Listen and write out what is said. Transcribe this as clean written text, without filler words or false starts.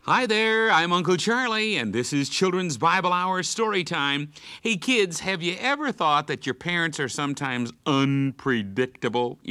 Hi there, I'm Uncle Charlie, and this is Children's Bible Hour Story Time. Hey kids, have you ever thought that your parents are sometimes unpredictable?